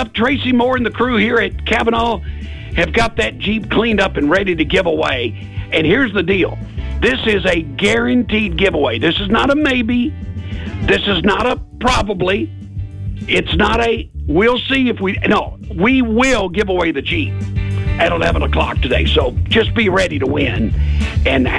up. Tracy Moore and the crew here at Kavanaugh have got that Jeep cleaned up and ready to give away. And here's the deal. This is a guaranteed giveaway. This is not a maybe. This is not a probably. It's not a we'll see if we... No, we will give away the Jeep at 11 o'clock today. So just be ready to win. And